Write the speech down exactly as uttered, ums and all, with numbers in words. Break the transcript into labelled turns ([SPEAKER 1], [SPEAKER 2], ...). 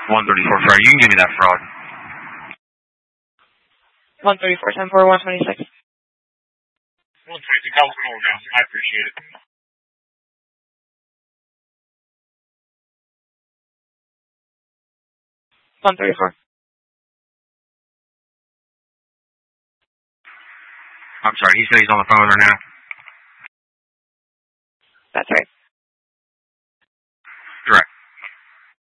[SPEAKER 1] one thirty-four, sorry. You can give me that fraud.
[SPEAKER 2] one thirty-four, ten four, one twenty-six.
[SPEAKER 3] one twenty-six, I'll call down. I appreciate it.
[SPEAKER 2] one thirty-four.
[SPEAKER 1] I'm sorry, he said he's on the phone with her now.
[SPEAKER 2] That's right.